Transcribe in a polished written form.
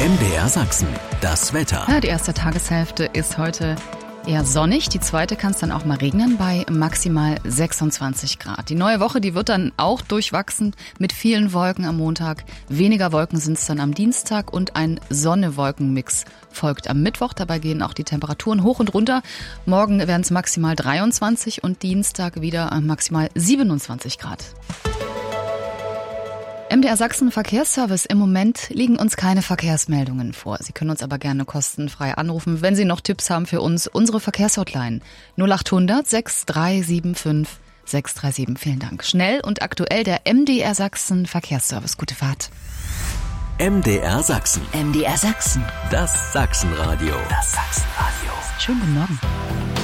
MDR Sachsen, das Wetter. Ja, die erste Tageshälfte ist heute eher sonnig. Die zweite kann es dann auch mal regnen bei maximal 26 Grad. Die neue Woche, die wird dann auch durchwachsen mit vielen Wolken am Montag. Weniger Wolken sind es dann am Dienstag und ein Sonne-Wolken-Mix folgt am Mittwoch. Dabei gehen auch die Temperaturen hoch und runter. Morgen werden es maximal 23 und Dienstag wieder maximal 27 Grad. MDR Sachsen Verkehrsservice. Im Moment liegen uns keine Verkehrsmeldungen vor. Sie können uns aber gerne kostenfrei anrufen, wenn Sie noch Tipps haben für uns. Unsere Verkehrshotline 0800 6375 637. Vielen Dank. Schnell und aktuell der MDR Sachsen Verkehrsservice. Gute Fahrt. MDR Sachsen. MDR Sachsen. Das Sachsenradio. Das Sachsenradio. Schönen guten Morgen.